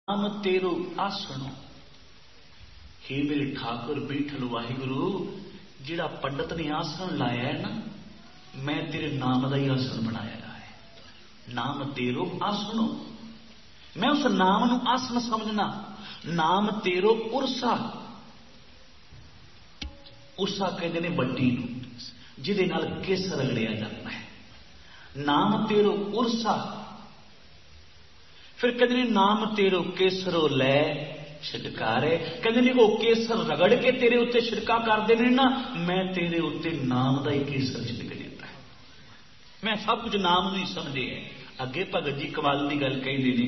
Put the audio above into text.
नाम तेरो आसनो। हे मेरे ठाकुर बीठल वाहिगुरु, जिहड़ा पंडित ने आसन लाया है ना, मैं तेरे नाम का ही आसन बनाया है। नाम तेरो आसनो, मैं उस नाम नू आसन समझना। नाम तेरो उरसा, उरसा कहते ने बड्डी नू जिहदे नाल केसर रगड़िया जाता है। नाम तेरो उरसा, फिर कहते ने नाम तेरो केसरो लै छिड़कारे। कहते ने वो केसर रगड़ के तेरे उत्ते छिड़का करते हैं ना, मैं तेरे उत्ते नाम का ही केसर छिड़क देता है। मैं सब कुछ नाम नहीं समझे। अगे भगत जी कमाल की गल कही ने,